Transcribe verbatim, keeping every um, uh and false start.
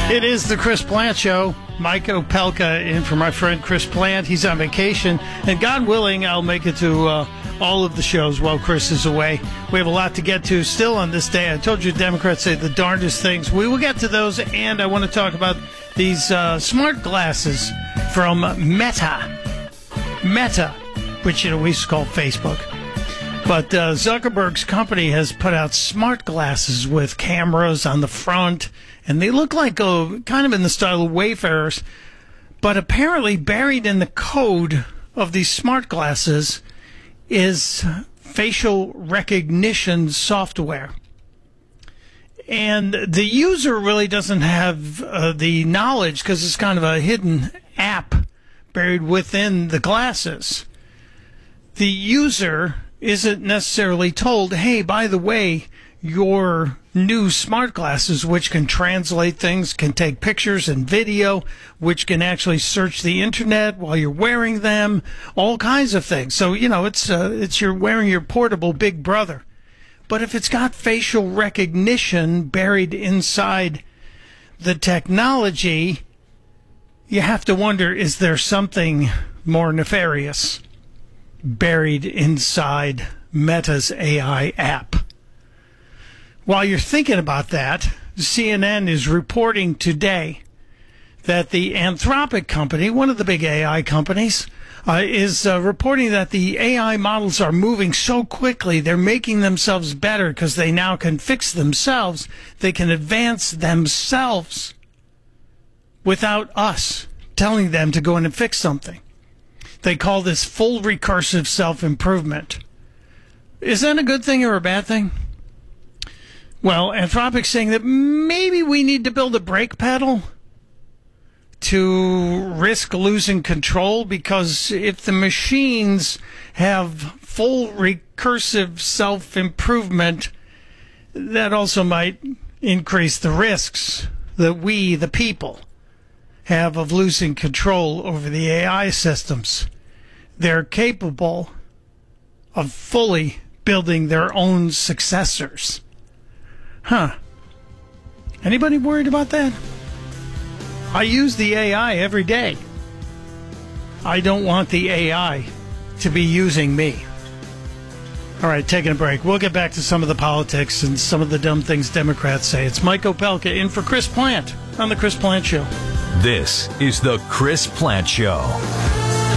It is the Chris Plant Show. Mike Opelka in for my friend Chris Plant. He's on vacation, and God willing, I'll make it to uh, all of the shows while Chris is away. We have a lot to get to still on this day. I told you Democrats say the darndest things. We will get to those, and I want to talk about these uh, smart glasses from Meta. Meta, which you know, we used to call Facebook. But uh, Zuckerberg's company has put out smart glasses with cameras on the front, and they look like uh, kind of in the style of Wayfarers. But apparently buried in the code of these smart glasses is facial recognition software. And the user really doesn't have uh, the knowledge because it's kind of a hidden app buried within the glasses. The user isn't necessarily told, hey, by the way, your new smart glasses, which can translate things, can take pictures and video, which can actually search the internet while you're wearing them, all kinds of things. So, you know, it's uh, it's you're wearing your portable Big Brother. But if it's got facial recognition buried inside the technology, you have to wonder, is there something more nefarious buried inside Meta's A I app? While you're thinking about that, C N N is reporting today that the Anthropic company, one of the big A I companies, uh, is uh, reporting that the A I models are moving so quickly, they're making themselves better because they now can fix themselves. They can advance themselves without us telling them to go in and fix something. They call this full recursive self-improvement. Is that a good thing or a bad thing? Well, Anthropic's saying that maybe we need to build a brake pedal to risk losing control, because if the machines have full recursive self-improvement, that also might increase the risks that we, the people, have of losing control over the A I systems. They're capable of fully building their own successors. Huh. Anybody worried about that? I use the A I every day. I don't want the A I to be using me. All right, taking a break. We'll get back to some of the politics and some of the dumb things Democrats say. It's Mike Opelka in for Chris Plant on The Chris Plant Show. This is The Chris Plant Show.